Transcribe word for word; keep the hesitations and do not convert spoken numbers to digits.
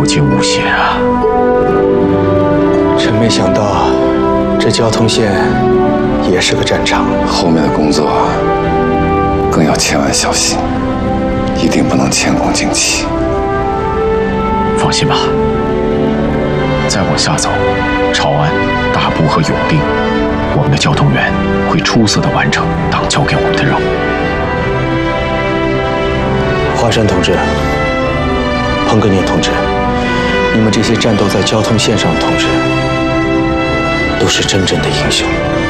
惊无险啊！ 真没想到，这交通线也是个战场。 后面的工作更要千万小心，一定不能前功尽弃。 放心吧，再往下走，朝安、大部和永定，我们的交通员会出色地完成党交给我们的任务。 华山同志，彭格涅同志，你们这些战斗在交通线上的同志，都是真正的英雄。